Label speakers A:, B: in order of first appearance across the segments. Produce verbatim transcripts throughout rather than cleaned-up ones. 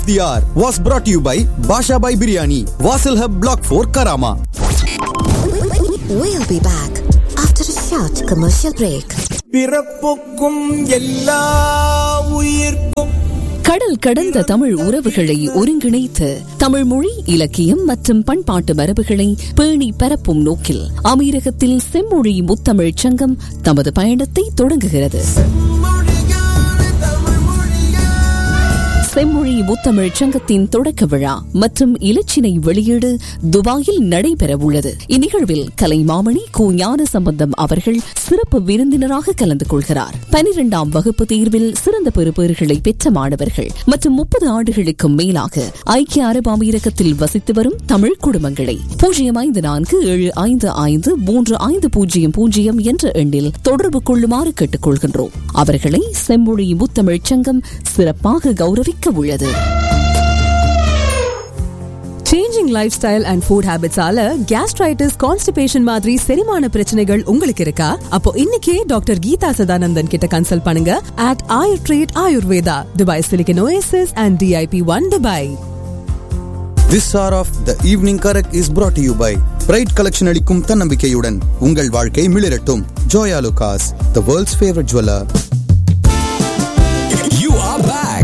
A: the hour was brought to you by Basha Bhai Biryani, Vasil Hub Block four, Karama.
B: We'll be back after a short commercial break.
C: பிறப்புக்கும் எல்லா உயிர்க்கும்
D: கடல் கடந்த தமிழ் உறவுகளை ஒருங்கிணைத்து தமிழ் மொழி இலக்கியம் மற்றும் பண்பாட்டு மரபுகளை பேணி பரப்பும் நோக்கில் அமீரகத்தில் செம்மொழி முத்தமிழ்ச் சங்கம் தமது பயணத்தை தொடங்குகிறது. செம்மொழி முத்தமிழ்ச் சங்கத்தின் தொடக்க விழா மற்றும் இலச்சினை வெளியீடு துபாயில் நடைபெறவுள்ளது. இந்நிகழ்வில் கலைமாமணி கு ஞான சம்பந்தம் அவர்கள் சிறப்பு விருந்தினராக கலந்து கொள்கிறார். பனிரெண்டாம் வகுப்பு தேர்வில் சிறந்த பெறுபேறுகளை பெற்ற மாணவர்கள் மற்றும் முப்பது ஆண்டுகளுக்கும் மேலாக ஐக்கிய அரபு அமீரகத்தில் வசித்து வரும் தமிழ் குடும்பங்களை பூஜ்ஜியம் ஐந்து நான்கு ஏழு ஐந்து ஐந்து மூன்று ஐந்து பூஜ்ஜியம் பூஜ்ஜியம் என்ற எண்ணில் தொடர்பு கொள்ளுமாறு கேட்டுக் கொள்கின்றோம். அவர்களை செம்மொழி முத்தமிழ்ச் சங்கம் சிறப்பாக கௌரவிக்க உள்ளது.
E: Changing lifestyle and food habits ஆல gastritis, constipation மாதிரி செரிமான பிரச்சனைகள் உங்களுக்கு இருக்கா? அப்போ இன்னைக்கே டாக்டர் கீதா சதானந்தன் கிட்ட கன்சல்ட் பண்ணுங்க at Ayurtreat Ayurveda, Dubai Silicon Oasis and D I P one Dubai.
A: This hour of the evening correct is brought to you by Pride Collection அளிக்கும் தன்னம்பிக்கையுடன் உங்கள் வாழ்க்கை மிளிரட்டும். Joya Lucas, the world's favorite jeweler.
C: You are back.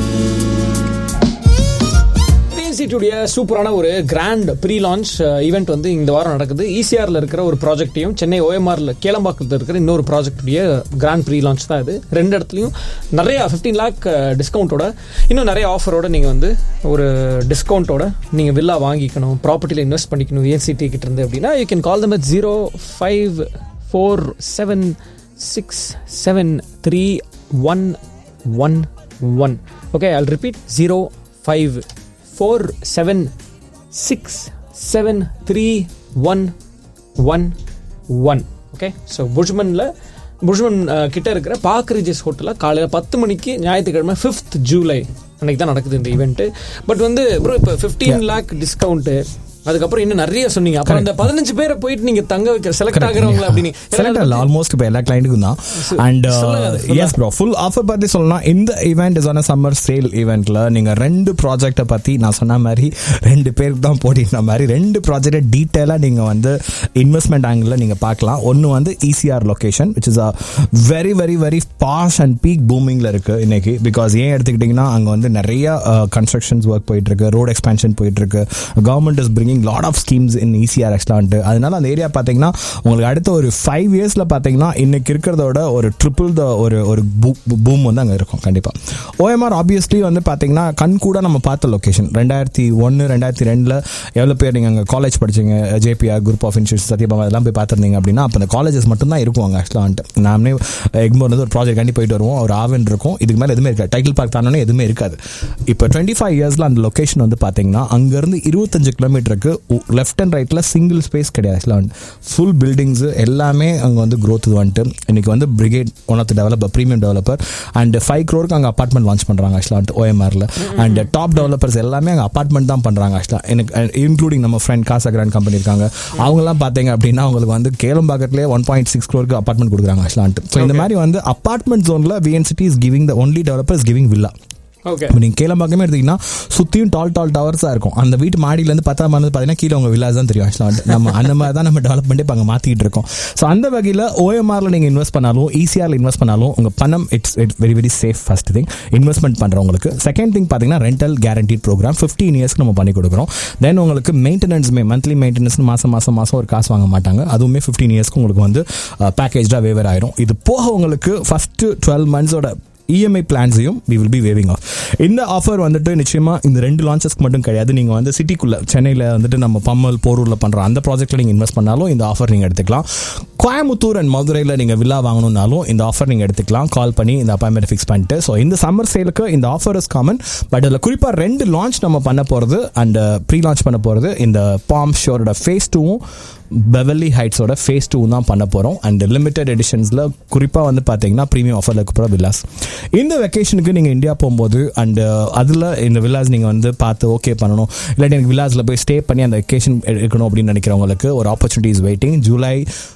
F: டுடைய சூப்பரான ஒரு grand pre launch event வந்து இந்த வாரம் நடக்குது. ஈசிஆர்ல இருக்கிற ஒரு ப்ராஜெக்டையும் சென்னை ஓஎம்ஆர்ல கேளம்பாக்கத்தில் இருக்கிற இன்னொரு ப்ராஜெக்டுடைய கிராண்ட் ப்ரீ லான்ச் தான் இது. ரெண்டு இடத்துலையும் நிறைய ஃபிஃப்டீன் லேக் டிஸ்கவுண்டோட இன்னும் நிறைய ஆஃபரோட நீங்கள் வந்து ஒரு டிஸ்கவுண்டோட நீங்கள் வில்லா வாங்கிக்கணும், ப்ராப்பர்ட்டியில் இன்வெஸ்ட் பண்ணிக்கணும் ஏஎன்சிடி கிட்ட இருந்து அப்படின்னா you can call them at zero five four seven six seven three one one one. Okay, I will repeat zero five four seven six seven three one one one. Okay, so புர்ஜ்மனில் புர்ஜ்மன் கிட்ட இருக்கிற park ridges ஹோட்டலில் காலையில் பத்து மணிக்கு ஞாயிற்றுக்கிழமை fifth July அன்னைக்கு தான் நடக்குது இந்த ஈவெண்ட்டு. பட் வந்து ப்ரோ இப்போ ஃபிஃப்டீன் லேக் டிஸ்கவுண்ட்டு, அதுக்கப்புறம் இன்னும் நிறைய சொன்னீங்க. அப்புறம் அந்த பதினஞ்சு பேரை போயிட்டு நீங்க தங்க வைக்க செலக்ட் ஆகுறவங்க அப்படின்னு
G: செலக்ட் ஆகல ஆல்மோஸ்ட் இப்போ எல்லா கிளைண்ட்டுக்கும் தான். And S bro, full offer பத்தி சொல்லலாம். இந்த event is on summer sale ஈவெண்ட்ல நீங்க ரெண்டு ப்ராஜெக்டை பத்தி நான் சொன்ன மாதிரி ரெண்டு பேருக்கு தான் போட்டிருந்த மாதிரி ரெண்டு ப்ராஜெக்டை டீட்டெயிலாக நீங்க வந்து இன்வெஸ்ட்மெண்ட் ஆங்கிள் நீங்க பார்க்கலாம். ஒன்று வந்து ECR location which is a very very very bash and peak பூமிங்ல இருக்கு இன்னைக்கு. பிகாஸ் ஏன் எடுத்துக்கிட்டீங்கன்னா அங்கே வந்து நிறைய கன்ஸ்ட்ரக்ஷன்ஸ் ஒர்க் போயிட்டு இருக்கு, ரோட் எக்ஸ்பேன்ஷன் போயிட்டு இருக்கு, government is bringing lot of schemes in E C R restaurant. அதனால அந்த ஏரியா பாத்தீங்கன்னா உங்களுக்கு அடுத்த ஒரு ஃபைவ் இயர்ஸ்ல பாத்தீங்கன்னா இன்னைக்கு இருக்கிறதோட ஒரு ட்ரிபிள் த ஒரு ஒரு பூம் வந்து அங்க இருக்கும் கண்டிப்பா. ஓஎம்ஆர் ஆப்வியஸ்லி வந்து பாத்தீங்கன்னா கண் கூட நம்ம பார்த்த லொகேஷன். ரெண்டாயிரத்தி ஒன்னு ரெண்டாயிரத்தி ரெண்டுல எவ்வளவு பேர் நீங்க அங்க காலேஜ் படிச்சீங்க, JPR group of institute Satyabhama அதெல்லாம் போய் பார்த்திருந்தீங்க அப்படின்னா அப்ப அந்த காலேஜஸ் மட்டும் தான் இருக்கும் அங்க. ஆக்சுவலா வந்துட்டு நாமளே எக்மோர்ல இருந்து ஒரு ப்ராஜெக்ட் கண்டி போயிட்டு வருவோம், ஒரு ஆவன் இருக்கும், இதுக்கு மேல எதுவுமே இருக்காது. டைட்டில் பார்க் தானே எதுவுமே இருக்காது. இப்போ டுவெண்ட்டி ஃபைவ் இயர்ஸ்ல அந்த லொகேஷன் வந்து பாத்தீங்கன்னா அங்க இருந்து இருபத்தஞ்சு கிலோமீட்டருக்கு லெஃப்ட் அண்ட் ரைட்ல சிங்கிள் ஸ்பேஸ் கிடையாது. ஃபுல் பில்டிங்ஸ் எல்லாமே அங்க வந்து growth வந்துட்டு இன்னைக்கு வந்து brigade one of the developer premium developer and five க்ரோருக்கு அங்கே அப்பார்ட்மெண்ட் லான்ச் பண்றாங்க ஆக்சுவலாக ஓஎம்ஆர்ல. அண்ட் டாப் டெவலப்பர்ஸ் எல்லாமே அங்கே அப்பார்ட்மெண்ட் தான் பண்றாங்க ஆக்சுவலாக. எனக்கு இன்க்ளூடிங் நம்ம ஃப்ரெண்ட் காசா கிராண்ட் கம்பெனி இருக்காங்க, அவங்கலாம் பார்த்தீங்க அப்படின்னா அவங்களுக்கு வந்து கேளம்பாக்கத்திலே ஒன் பாயிண்ட் சிக்ஸ் க்ரோருக்கு அப்பார்ட்மெண்ட் கொடுக்குறாங்க ஆக்சுவலாக. ஸோ இந்த மாதிரி வந்து அப்பார்ட்மெண்ட் ஜோன்ல VNCD is giving the only developer is giving villa. நீங்க கேளம்பாக்கமே எடுத்தீங்கன்னா சுத்தியும் டால் டால் டவர்ஸா இருக்கும். அந்த வீட்டு மாடியில இருந்து பத்தாம் வந்து பாத்தீங்கன்னா கீழே உங்க வில்லாஸ் தான் தெரியும். நம்ம அந்த மாதிரி தான் நம்ம டெவலப்மெண்ட்டே இப்போ அங்கே மாத்திட்டு இருக்கோம். ஸோ அந்த வகையில் ஓஎம்ஆர்ல நீங்க இன்வெஸ்ட் பண்ணாலும் ஈசிஆர்ல இன்வெஸ்ட் பண்ணாலும் உங்க பணம் it's it very very safe. First thing investment பண்றவங்களுக்கு. செகண்ட் திங் பாத்தீங்கன்னா ரெண்டல் கேரண்டீட் ப்ரோக்ராம் ஃபிஃப்டீன் இயர்ஸ்க்கு நம்ம பண்ணி கொடுக்குறோம். தென் உங்களுக்கு மெயின்டெனன்ஸுமே மந்த்லி மெயின்டெனன்ஸ் மாசம் மாசம் மாசம் ஒரு காசு வாங்க மாட்டாங்க, அதுவுமே ஃபிஃப்டீன் இயர்ஸ்க்கு உங்களுக்கு வந்து பேக்கேஜா வேவர் ஆயிரும். இது போக உங்களுக்கு first twelve மந்த்ஸோட EMI பிளான்ஸையும் we will be waiving off. இந்த ஆஃபர் வந்துட்டு நிச்சயமா இந்த ரெண்டு லான்ச்சஸ்க்கு மட்டும் கிடையாது. நீங்க வந்து சிட்டிக்குள்ள சென்னையில் வந்துட்டு நம்ம பம்மல் போரூர்ல பண்ற அந்த ப்ராஜெக்ட்ல நீங்க இன்வெஸ்ட் பண்ணாலும் இந்த ஆஃபர் நீங்க எடுத்துக்கலாம். கோயம்புத்தூர் அண்ட் மதுரையில் நீங்க வில்லா வாங்கணும்னாலும் இந்த ஆஃபர் நீங்க எடுத்துக்கலாம். கால் பண்ணி இந்த அப்பாயின்மெண்ட் ஃபிக்ஸ் பண்ணிட்டு. ஸோ இந்த சம்மர் சேலுக்கு இந்த ஆஃபர் இஸ் காமன். பட் இதில் குறிப்பா ரெண்டு லான்ச் நம்ம பண்ண போறது அண்ட் ப்ரீ லான்ச் பண்ண போறது இந்த பாம் ஷோரோட ஃபேஸ் டூவும் பெவர்லி ஹைட்ஸோட ஃபேஸ் டூ தான் பண்ண போகிறோம். அண்ட் லிமிடெட் எடிஷன்ஸில் குறிப்பாக வந்து பார்த்தீங்கன்னா ப்ரீமியம் ஆஃபரில் இருக்கிற வில்லாஸ். இந்த வெக்கேஷனுக்கு நீங்கள் இந்தியா போகும்போது அண்ட் அதில் இந்த வில்லாஸ் நீங்கள் வந்து பார்த்து ஓகே பண்ணணும், இல்லாட்டி எனக்கு வில்லாஸில் போய் ஸ்டே பண்ணி அந்த வெக்கேஷன் எடுக்கணும் அப்படின்னு நினைக்கிறவங்களுக்கு ஒரு opportunity is waiting. July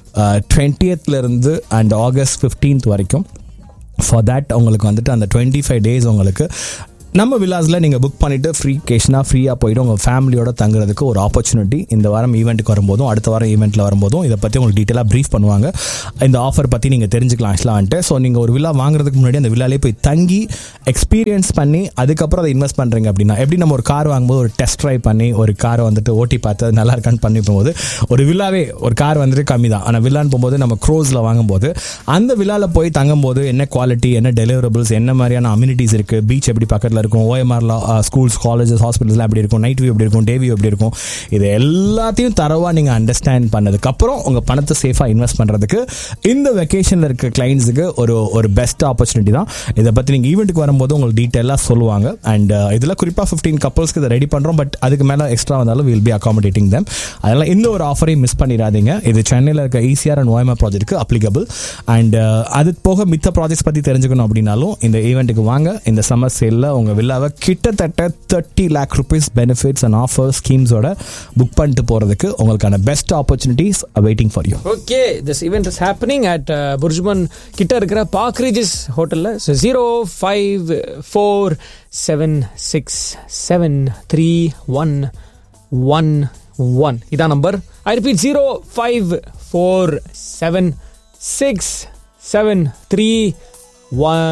G: டுவெண்ட்டியத்லேருந்து and August fifteenth வரைக்கும். ஃபார் தேட் உங்களுக்கு வந்துட்டு அந்த டுவெண்ட்டி ஃபைவ் டேஸ் உங்களுக்கு நம்ம வில்லாஸில் நீங்கள் புக் பண்ணிவிட்டு ஃப்ரீ கேஷ்னாக ஃப்ரீயாக போய்ட்டு உங்கள் ஃபேமிலியோட தங்குறதுக்கு ஒரு ஆப்பர்ச்சுனிட்டி இந்த வாரம் ஈவெண்ட்டுக்கு வரும்போதும் அடுத்த வாரம் ஈவெண்ட்டில் வரும்போதும் இதை பற்றி உங்களுக்கு டீட்டெயிலாக ப்ரீஃப் பண்ணுவாங்க. இந்த ஆஃபர் பற்றி நீங்கள் தெரிஞ்சுக்கலாம் ஆக்சுவலான்ட்டு. ஸோ நீங்கள் ஒரு வில்லா வாங்குறதுக்கு முன்னாடி அந்த வில்லாலே போய் தங்கி எக்ஸ்பீரியன்ஸ் பண்ணி அதுக்கப்புறம் அதை இன்வெஸ்ட் பண்ணுறீங்க அப்படின்னா, எப்படி நம்ம ஒரு கார் வாங்கும்போது ஒரு டெஸ்ட் ட்ரைவ் பண்ணி ஒரு காரை வந்துட்டு ஓட்டி பார்த்து அது நல்லா இருக்கான்னு பண்ணி போகும்போது, ஒரு வில்லாவே ஒரு கார் வந்துட்டு கம்மி தான், ஆனால் வில்லான்னு போகும்போது நம்ம க்ரோஸில் வாங்கும்போது அந்த வில்லாவில் போய் தங்கும்போது என்ன குவாலிட்டி, என்ன டெலிவரபிள்ஸ், என்ன மாதிரியான அம்யூனிட்டிஸ் இருக்குது, பீச் எப்படி பக்கத்தில் இருக்கும், ஓஎம்ஆர்ல ஸ்கூல்ஸ், காலேஜஸ், ஹாஸ்பிட்டல்ஸ்லாம் எப்படி இருக்கும், நைட் வியூ எப்படி இருக்கும், டே வியூ எப்படி இருக்கும், இது எல்லாத்தையும் தரவாக நீங்கள் அண்டர்ஸ்டாண்ட் பண்ணதுக்கப்புறம் உங்கள் பணத்தை சேஃபாக இன்வெஸ்ட் பண்ணுறதுக்கு இந்த வெக்கேஷனில் இருக்க கிளைண்ட்ஸுக்கு ஒரு ஒரு பெஸ்ட் ஆப்பர்ச்சுனிட்டி தான். இதை பற்றி நீங்கள் ஈவெண்ட்டுக்கு வரும்போது உங்களுக்கு டீட்டெயிலாக சொல்லுவாங்க. அண்ட் இதில் குறிப்பாக ஃபிஃப்டீன் கப்பல்ஸ்க்கு இதை ரெடி பண்ணுறோம். பட் அதுக்கு மேலே எக்ஸ்ட்ரா வந்தாலும் வில் பி அகாமடேட்டிங் தெம். அதனால் இந்த ஒரு ஆஃபரையும் மிஸ் பண்ணிடாதீங்க. இது சென்னையில் இருக்க ECR and OMR ப்ராஜெக்ட்டுக்கு applicable. And அது போக மித்த ப்ராஜெக்ட்ஸ் பற்றி தெரிஞ்சுக்கணும் அப்படின்னாலும் இந்த ஈவெண்ட்டுக்கு வாங்க. இந்த சம்மர் சேலில் உங்கள் வில்லாவை கிட்டத்தட்ட thirty lakh rupees benefits and offer ஸ்கீம்ஸோட book பண்ணிட்டு போகிறதுக்கு உங்களுக்கான best opportunities waiting for you.
F: Okay, this event is happening at புர்ஜ்மன் கிட்ட இருக்கிற பார்க் ரிஜஸ் ஹோட்டலில். So zero five four seven six seven three one one one இதான் number. I repeat, zero five four seven six seven three one